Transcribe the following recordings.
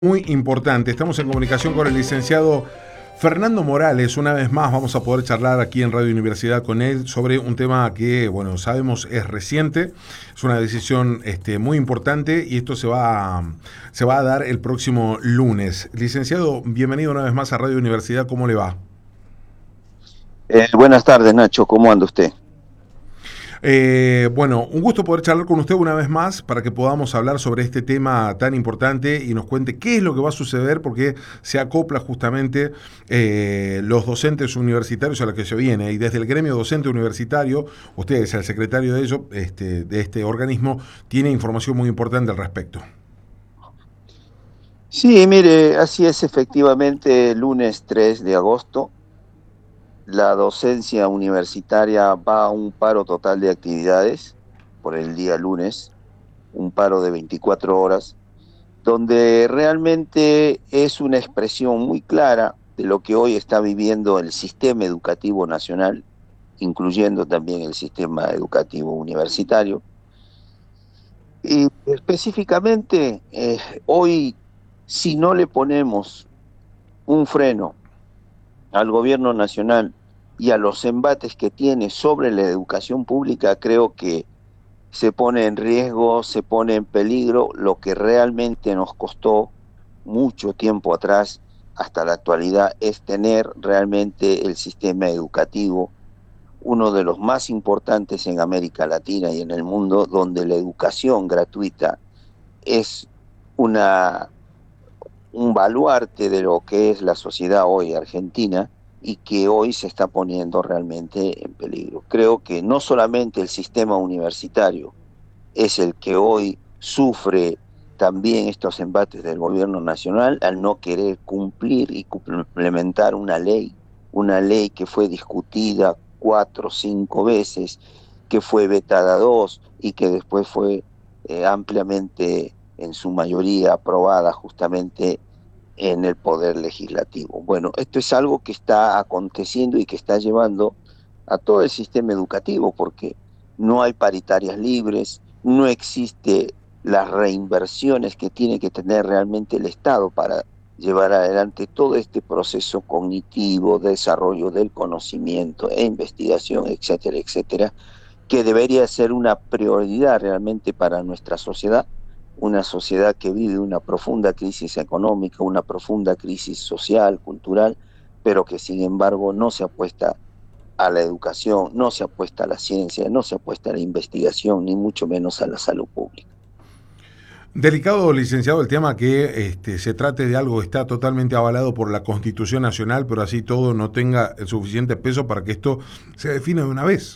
Muy importante. Estamos en comunicación con el licenciado Fernando Morales. Una vez más vamos a poder charlar aquí en Radio Universidad con él sobre un tema que, bueno, sabemos es reciente, es una decisión muy importante y esto se va a dar el próximo lunes. Licenciado, bienvenido una vez más a Radio Universidad. ¿Cómo le va? Buenas tardes, Nacho. ¿Cómo anda usted? Bueno, un gusto poder charlar con usted una vez más para que podamos hablar sobre este tema tan importante y nos cuente qué es lo que va a suceder, porque se acopla justamente los docentes universitarios a lo que se viene. Y desde el gremio docente universitario, usted es el secretario de ello, de este organismo, tiene información muy importante al respecto. Sí, mire, así es efectivamente, lunes 3 de agosto, la docencia universitaria va a un paro total de actividades por el día lunes, un paro de 24 horas, donde realmente es una expresión muy clara de lo que hoy está viviendo el sistema educativo nacional, incluyendo también el sistema educativo universitario. Y específicamente, hoy, si no le ponemos un freno al gobierno nacional y a los embates que tiene sobre la educación pública, creo que se pone en riesgo, se pone en peligro lo que realmente nos costó mucho tiempo atrás hasta la actualidad, es tener realmente el sistema educativo, uno de los más importantes en América Latina y en el mundo, donde la educación gratuita es una un baluarte de lo que es la sociedad hoy argentina y que hoy se está poniendo realmente en peligro. Creo que no solamente el sistema universitario es el que hoy sufre también estos embates del gobierno nacional al no querer cumplir y implementar una ley que fue discutida 4 o 5 veces, que fue vetada 2 y que después fue ampliamente en su mayoría aprobada justamente en el poder legislativo. Bueno, esto es algo que está aconteciendo y que está llevando a todo el sistema educativo, porque no hay paritarias libres, no existe las reinversiones que tiene que tener realmente el Estado para llevar adelante todo este proceso cognitivo, desarrollo del conocimiento e investigación, etcétera, etcétera, que debería ser una prioridad realmente para nuestra sociedad, una sociedad que vive una profunda crisis económica, una profunda crisis social, cultural, pero que sin embargo no se apuesta a la educación, no se apuesta a la ciencia, no se apuesta a la investigación, ni mucho menos a la salud pública. Delicado, licenciado, el tema que se trate de algo que está totalmente avalado por la Constitución Nacional, pero así todo no tenga el suficiente peso para que esto se defina de una vez.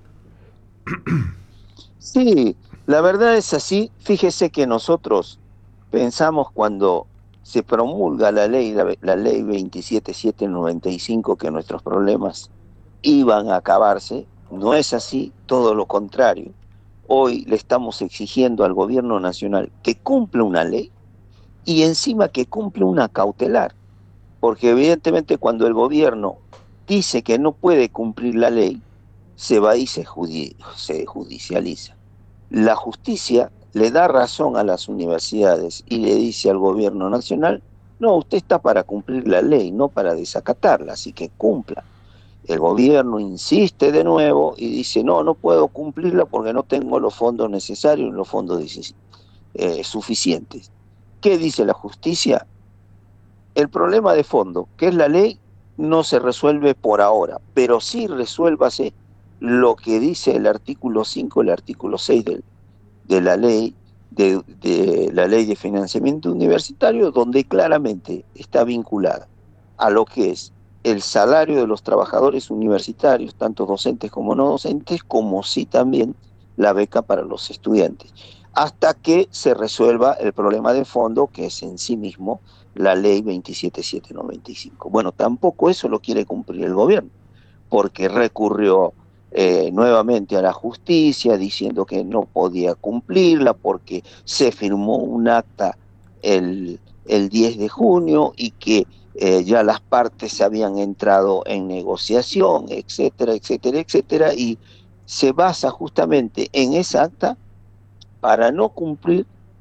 Sí, la verdad es así. Fíjese que nosotros pensamos cuando se promulga la ley 27795, que nuestros problemas iban a acabarse. No es así, todo lo contrario. Hoy le estamos exigiendo al gobierno nacional que cumpla una ley y encima que cumple una cautelar, porque evidentemente cuando el gobierno dice que no puede cumplir la ley, se va y se judicializa. La justicia le da razón a las universidades y le dice al gobierno nacional: no, usted está para cumplir la ley, no para desacatarla, así que cumpla. El gobierno insiste de nuevo y dice: no, no puedo cumplirla porque no tengo los fondos necesarios, los fondos suficientes. ¿Qué dice la justicia? El problema de fondo, que es la ley, no se resuelve por ahora, pero sí resuélvase lo que dice el artículo 5, el artículo 6 de la ley, de la ley de financiamiento universitario, donde claramente está vinculada a lo que es el salario de los trabajadores universitarios, tanto docentes como no docentes, como sí también la beca para los estudiantes, hasta que se resuelva el problema de fondo, que es en sí mismo la ley 27795. Bueno, tampoco eso lo quiere cumplir el gobierno, porque recurrió nuevamente a la justicia diciendo que no podía cumplirla porque se firmó un acta el 10 de junio y que ya las partes habían entrado en negociación, etcétera, etcétera, etcétera, y se basa justamente en esa acta para no cumplir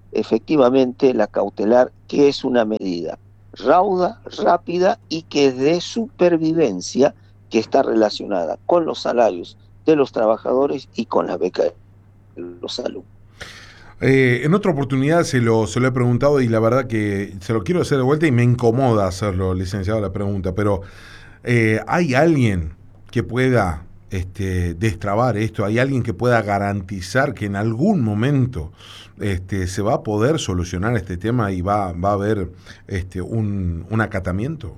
efectivamente la cautelar, que es una medida rauda, rápida y que es de supervivencia, que está relacionada con los salarios de los trabajadores y con las becas de los alumnos. En otra oportunidad se lo he preguntado y la verdad que se lo quiero hacer de vuelta y me incomoda hacerlo, licenciado, la pregunta, pero ¿hay alguien que pueda destrabar esto? ¿Hay alguien que pueda garantizar que en algún momento se va a poder solucionar este tema y va a haber un acatamiento?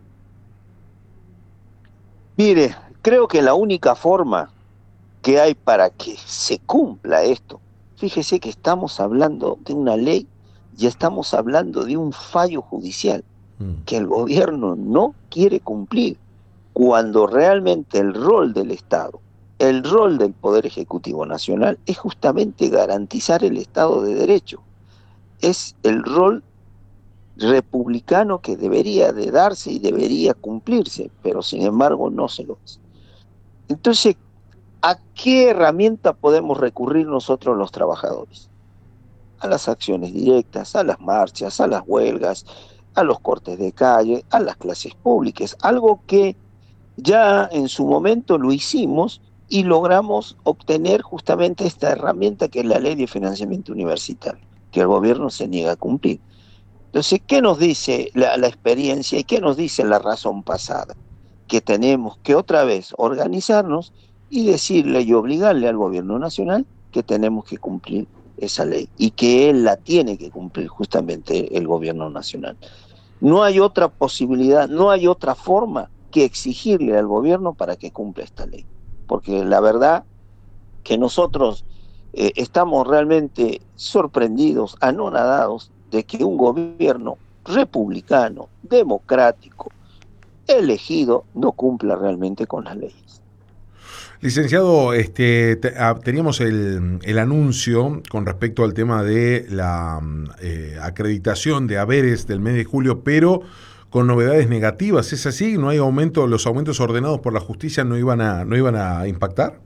Mire, creo que la única forma que hay para que se cumpla esto, fíjese que estamos hablando de una ley y estamos hablando de un fallo judicial Mm. que el gobierno no quiere cumplir, cuando realmente el rol del Estado, el rol del Poder Ejecutivo Nacional es justamente garantizar el Estado de Derecho. Es el rol republicano que debería de darse y debería cumplirse, pero sin embargo no se lo hace. Entonces, ¿a qué herramienta podemos recurrir nosotros los trabajadores? A las acciones directas, a las marchas, a las huelgas, a los cortes de calle, a las clases públicas, algo que ya en su momento lo hicimos y logramos obtener justamente esta herramienta que es la Ley de Financiamiento Universitario, que el gobierno se niega a cumplir. Entonces, ¿qué nos dice la experiencia y qué nos dice la razón pasada? Que tenemos que otra vez organizarnos y decirle y obligarle al gobierno nacional que tenemos que cumplir esa ley y que él la tiene que cumplir justamente el gobierno nacional. No hay otra posibilidad, no hay otra forma que exigirle al gobierno para que cumpla esta ley. Porque la verdad que nosotros estamos realmente sorprendidos, anonadados de que un gobierno republicano, democrático, elegido, no cumpla realmente con las leyes. Licenciado, teníamos el anuncio con respecto al tema de la acreditación de haberes del mes de julio, pero con novedades negativas. ¿Es así? ¿No hay aumento? ¿Los aumentos ordenados por la justicia no iban a impactar?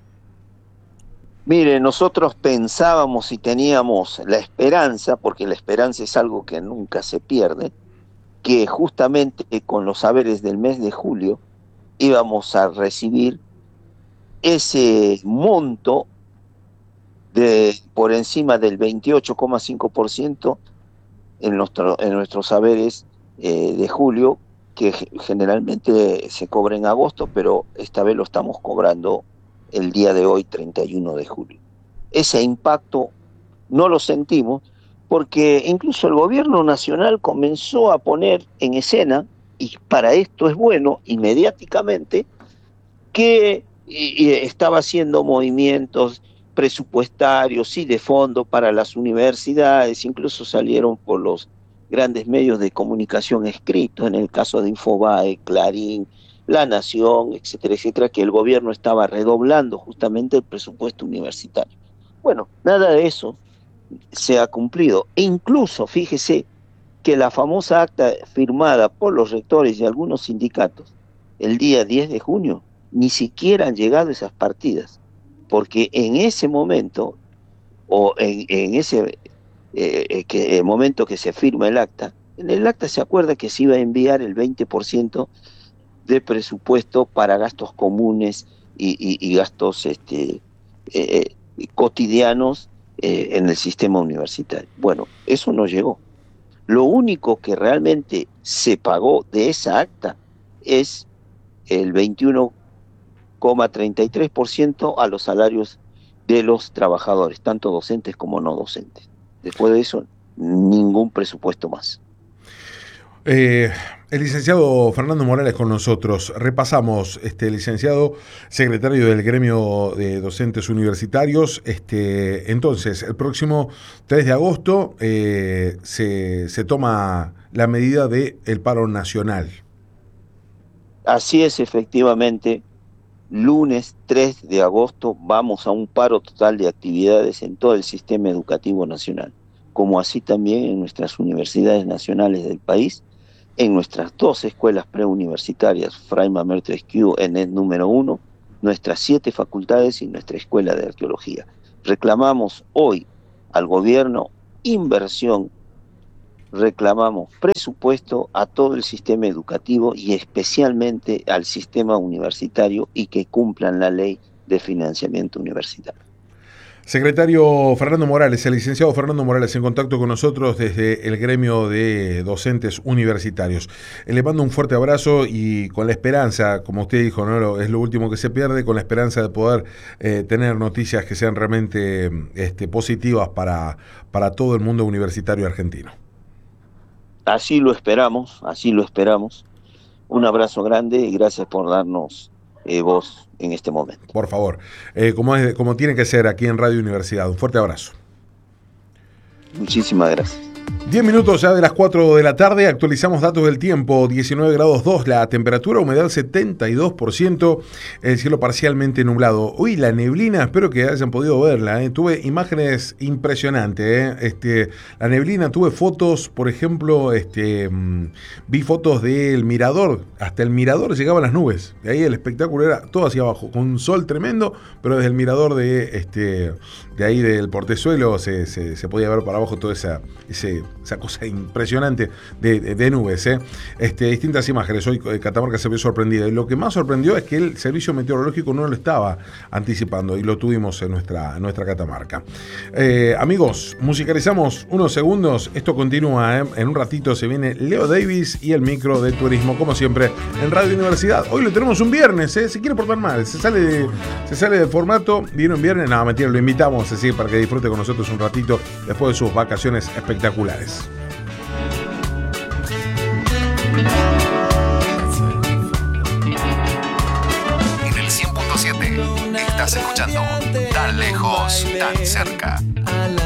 Mire, nosotros pensábamos y teníamos la esperanza, porque la esperanza es algo que nunca se pierde, que justamente con los haberes del mes de julio íbamos a recibir ese monto de por encima del 28,5% en nuestros haberes de julio, que generalmente se cobra en agosto, pero esta vez lo estamos cobrando el día de hoy, 31 de julio. Ese impacto no lo sentimos porque incluso el gobierno nacional comenzó a poner en escena, y para esto es bueno, inmediatamente, que estaba haciendo movimientos presupuestarios y de fondo para las universidades, incluso salieron por los grandes medios de comunicación escritos, en el caso de Infobae, Clarín, La Nación, etcétera, etcétera, que el gobierno estaba redoblando justamente el presupuesto universitario. Bueno, nada de eso se ha cumplido. E incluso, fíjese, que la famosa acta firmada por los rectores y algunos sindicatos el día 10 de junio, ni siquiera han llegado esas partidas, porque en ese momento, o en ese momento que se firma el acta, en el acta se acuerda que se iba a enviar el 20% de presupuesto para gastos comunes y gastos eh, cotidianos en el sistema universitario. Bueno, eso no llegó. Lo único que realmente se pagó de esa acta es el 21,33% a los salarios de los trabajadores, tanto docentes como no docentes. Después de eso, ningún presupuesto más. Eh, el licenciado Fernando Morales con nosotros. Repasamos, licenciado, secretario del gremio de docentes universitarios. Entonces, el próximo 3 de agosto se toma la medida del paro nacional. Así es, efectivamente. Lunes 3 de agosto vamos a un paro total de actividades en todo el sistema educativo nacional, como así también en nuestras universidades nacionales del país, en nuestras dos escuelas preuniversitarias, Fray Mamer Tresquiu, ENED número 1, nuestras 7 facultades y nuestra escuela de arqueología. Reclamamos hoy al gobierno inversión, reclamamos presupuesto a todo el sistema educativo y especialmente al sistema universitario y que cumplan la ley de financiamiento universitario. Secretario Fernando Morales, el licenciado Fernando Morales, en contacto con nosotros desde el gremio de docentes universitarios. Le mando un fuerte abrazo y con la esperanza, como usted dijo, ¿no? Es lo último que se pierde, con la esperanza de poder tener noticias que sean realmente positivas para todo el mundo universitario argentino. Así lo esperamos, así lo esperamos. Un abrazo grande y gracias por darnos voz en este momento. Por favor, como tiene que ser aquí en Radio Universidad. Un fuerte abrazo. Muchísimas gracias. 10 minutos ya de las 4 de la tarde, actualizamos datos del tiempo, 19 grados 2, la temperatura, humedad 72%, el cielo parcialmente nublado. Uy, la neblina, espero que hayan podido verla, tuve imágenes impresionantes, la neblina, tuve fotos, por ejemplo, vi fotos del mirador, hasta el mirador llegaban las nubes, de ahí el espectáculo era todo hacia abajo, con un sol tremendo, pero desde el mirador de ahí del portezuelo se podía ver para abajo toda esa cosa impresionante de nubes. Distintas imágenes. Hoy Catamarca se vio sorprendida. Y lo que más sorprendió es que el servicio meteorológico no lo estaba anticipando y lo tuvimos en nuestra Catamarca. Amigos, musicalizamos unos segundos. Esto continúa. En un ratito se viene Leo Davis y el micro de turismo, como siempre, en Radio Universidad. Hoy lo tenemos un viernes. Se quiere portar mal. Se sale del formato. Viene un viernes. No, mentira, lo invitamos así para que disfrute con nosotros un ratito después de sus vacaciones espectaculares. En el 100.7 estás escuchando Tan Lejos, Tan Cerca.